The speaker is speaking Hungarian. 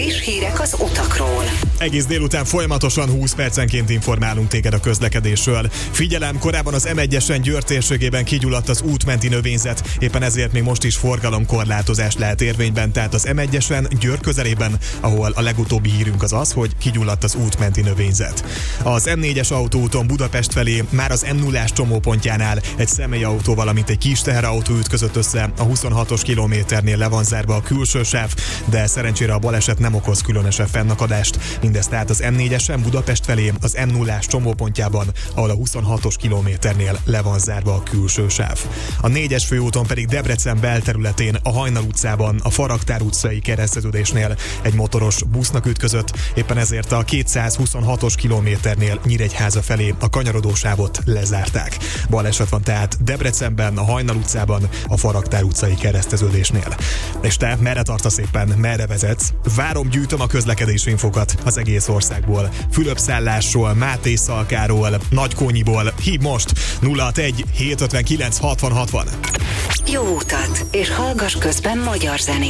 És hírek az utakról. Egész délután folyamatosan 20 percenként informálunk téged a közlekedésről. Figyelem, korábban az M1-esen Győr térségében kigyulladt az útmenti növényzet, éppen ezért még most is forgalomkorlátozás lehet érvényben, tehát az M1-esen Győr közelében, ahol a legutóbbi hírünk az, hogy kigyulladt az útmenti növényzet. Az M4-es autóúton Budapest felé már az M0-ás csomópontjánál egy személyautó, valamint egy kis teherautó ütközött össze, a 26-os kilométernél le van zárva a külső sáv, de szerencsére a baleset nem okoz különösebb fennakadást. Mindez tehát az M4-esen Budapest felé az M0-ás csomópontjában, ahol a 26-os kilométernél le van zárva a külső sáv. A 4-es főúton pedig Debrecen belterületén, a Hajnal utcában, a Faraktár utcai kereszteződésnél egy motoros busznak ütközött, éppen ezért a 226-os kilométernél Nyíregyháza felé a kanyarodósávot lezárták. Baleset van tehát Debrecenben, a Hajnal utcában, a Faraktár utcai kereszteződésnél. És te merre tartasz éppen, merre vezetsz? Várom, gyűjtöm a közlekedési infokat az egész országból. Fülöp-Szállásról, Máté-Szalkáról, Nagykónyiból. Hív most 061 759 60 60. Jó utat, és hallgass közben magyar zenét.